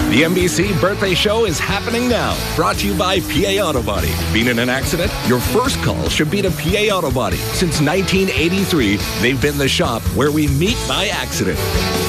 The NBC Birthday Show is happening now. Brought to you by PA Auto Body. Been in an accident? Your first call should be to PA Auto Body. Since 1983, they've been the shop where we meet by accident.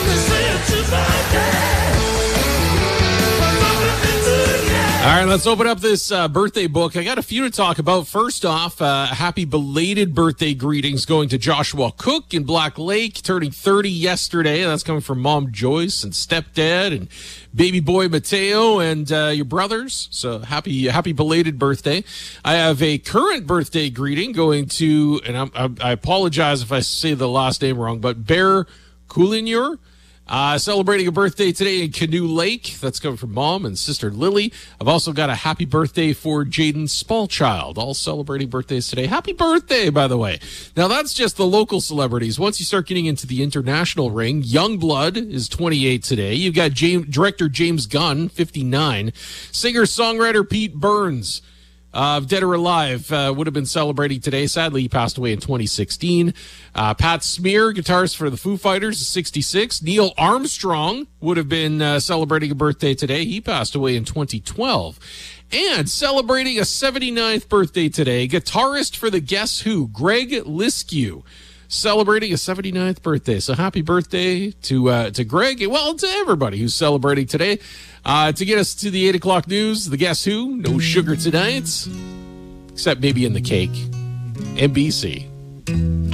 All right, let's open up this birthday book. I got a few to talk about. First off, happy belated birthday greetings going to Joshua Cook in Black Lake, turning 30 yesterday. That's coming from Mom Joyce and stepdad and baby boy Mateo and your brothers. So happy belated birthday. I have a current birthday greeting going to, and I apologize if I say the last name wrong, but Bear Couligneur. Celebrating a birthday today in Canoe Lake. That's coming from Mom and sister Lily. I've also got a happy birthday for Jaden Smallchild. All celebrating birthdays today. Happy birthday, by the way. Now, that's just the local celebrities. Once you start getting into the international ring, Youngblood is 28 today. You've got director James Gunn, 59. Singer-songwriter Pete Burns, Dead or Alive, would have been celebrating today. Sadly, he passed away in 2016. Pat Smear, guitarist for the Foo Fighters, is 66. Neil Armstrong would have been celebrating a birthday today. He passed away in 2012. And celebrating a 79th birthday today, guitarist for the Guess Who, Greg Liskew, celebrating a 79th birthday. So happy birthday to Greg, well, to everybody who's celebrating today. To get us to the 8 o'clock news, the Guess Who, no sugar tonight, except maybe in the cake. NBC.